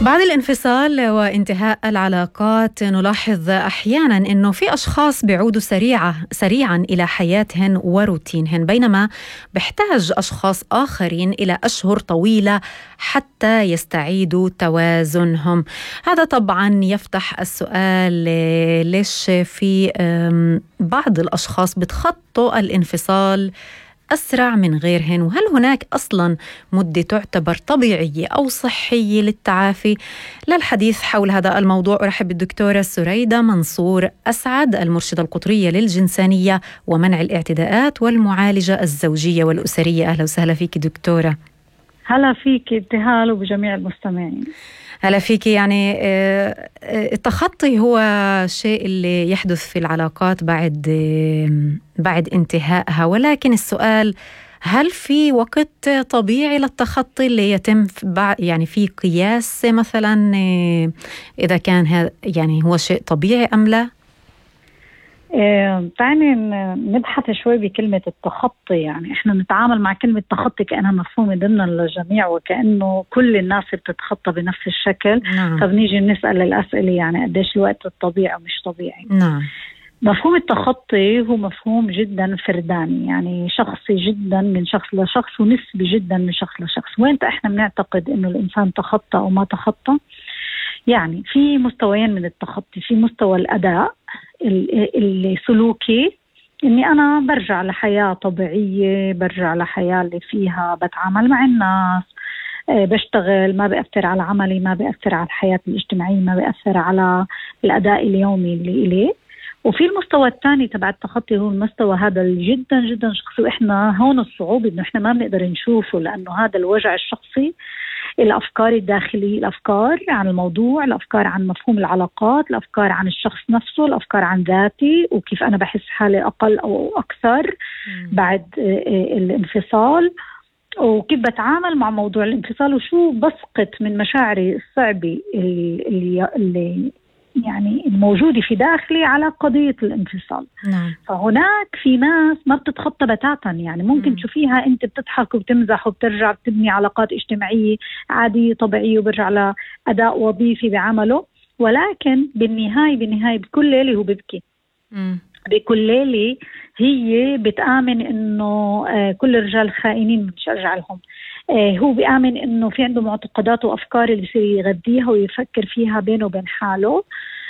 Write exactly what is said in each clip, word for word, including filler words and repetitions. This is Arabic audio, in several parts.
بعد الانفصال وانتهاء العلاقات نلاحظ أحيانا أنه في أشخاص بيعودوا سريعة سريعا إلى حياتهن وروتينهن، بينما بيحتاج أشخاص آخرين إلى أشهر طويلة حتى يستعيدوا توازنهم. هذا طبعا يفتح السؤال، ليش في بعض الأشخاص بتخطوا الانفصال أسرع من غيرهن؟ وهل هناك أصلا مدة تعتبر طبيعية أو صحية للتعافي؟ للحديث حول هذا الموضوع أرحب بالدكتورة سريدة منصور أسعد، المرشدة القطرية للجنسانية ومنع الاعتداءات والمعالجة الزوجية والأسرية. أهلا وسهلا فيك دكتورة. هلا فيك ابتهال وبجميع المستمعين. هلا فيك. يعني التخطي هو شيء اللي يحدث في العلاقات بعد بعد انتهائها، ولكن السؤال، هل في وقت طبيعي للتخطي اللي يتم يعني في قياس مثلا إذا كان هذا يعني هو شيء طبيعي أم لا؟ إيه، تعني نبحث شوي بكلمة التخطي. يعني إحنا نتعامل مع كلمة تخطي كأنها مفهومة ضمن للجميع وكأنه كل الناس بتتخطى بنفس الشكل. نعم. فبنيجي نسأل الأسئلة، يعني قديش الوقت الطبيعي ومش طبيعي. نعم. مفهوم التخطي هو مفهوم جدا فرداني، يعني شخصي جدا من شخص لشخص ونسبي جدا من شخص لشخص. وين إحنا بنعتقد إنه الإنسان تخطى أو ما تخطى؟ يعني في مستويين من التخطي. في مستوى الأداء السلوكي، إني أنا برجع لحياة طبيعية، برجع لحياة اللي فيها بتعامل مع الناس، بشتغل، ما بأثر على عملي، ما بأثر على الحياة الاجتماعية، ما بأثر على الأداء اليومي اللي إليه. وفي المستوى الثاني تبع التخطي هو المستوى هذا جدا جدا شخصي، وإحنا هون الصعوبة إنه إحنا ما بنقدر نشوفه، لأنه هذا الوجع الشخصي، الأفكار الداخلية، الأفكار عن الموضوع، الأفكار عن مفهوم العلاقات، الأفكار عن الشخص نفسه، الأفكار عن ذاتي وكيف أنا بحس حالي أقل أو أكثر بعد الانفصال، وكيف بتعامل مع موضوع الانفصال، وشو بسقط من مشاعري الصعبة اللي, اللي يعني الموجودة في داخلي على قضية الانفصال. نعم. فهناك في ناس ما بتتخطى بتاتا، يعني ممكن تشوفيها انت بتضحك وبتمزح وبترجع بتبني علاقات اجتماعية عادية طبيعية وبرجع لأداء وظيفي بعمله، ولكن بالنهاية بالنهاية بكل ليلة هو بيبكي. مم. بكل ليلة هي بتآمن انه كل الرجال خائنين، مش ارجع لهم. هو بيآمن انه في عنده معتقدات وافكار اللي بيصير يغذيها ويفكر فيها بينه وبين حاله.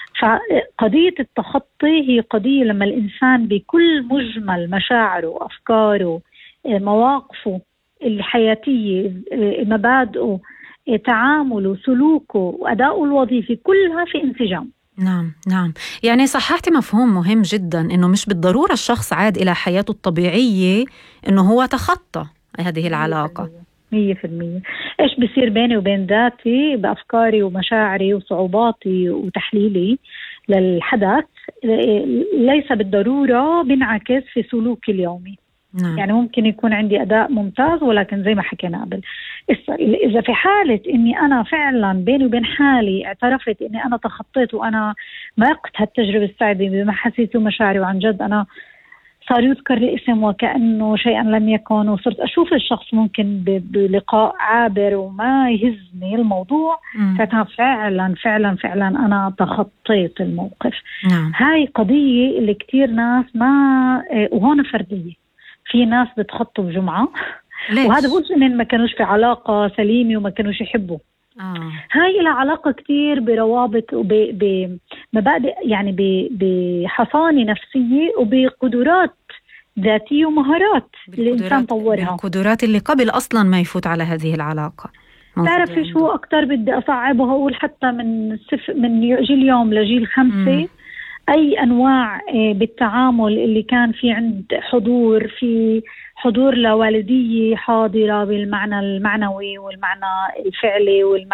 فقضية التخطي هي قضية لما الانسان بكل مجمل مشاعره وافكاره، مواقفه الحياتية، مبادئه، تعامله، سلوكه، واداؤه الوظيفي، كلها في انسجام. نعم نعم. يعني صححتي مفهوم مهم جدا، إنه مش بالضرورة الشخص عاد إلى حياته الطبيعية إنه هو تخطى هذه العلاقة. مية في المية. إيش بيصير بيني وبين ذاتي بأفكاري ومشاعري وصعوباتي وتحليلي للحدث ليس بالضرورة بنعكس في سلوكي اليومي. نعم. يعني ممكن يكون عندي أداء ممتاز، ولكن زي ما حكينا قبل، إذا في حالة إني أنا فعلا بيني وبين حالي اعترفت إني أنا تخطيت وأنا مرقت هالتجربة الصعبة بمحاسيسي ومشاعري، وعن جد أنا صار يذكر الاسم وكأنه شيئا لم يكن، وصرت أشوف الشخص ممكن بلقاء عابر وما يهزني الموضوع، فكان فعلا فعلا فعلا أنا تخطيت الموقف. نعم. هاي قضية اللي كتير ناس ما، وهون فردية، في ناس بتخطوا بجمعة. ليش؟ وهذا بقولش إن ما كانوش في علاقة سليمة وما كانوش يحبوا. آه. هاي لها علاقة كتير بروابط وبمبادئ، يعني بحصانة نفسية وبقدرات ذاتية ومهارات الإنسان طورها، القدرات اللي قبل أصلا ما يفوت على هذه العلاقة. تعرف شو أكتر بدي أصعبها أقول، حتى من سف من جيل يوم لجيل خمسة، م. أي أنواع بالتعامل اللي كان في عند حضور، في حضور لوالدية حاضرة بالمعنى المعنوي والمعنى الفعلي والمعنى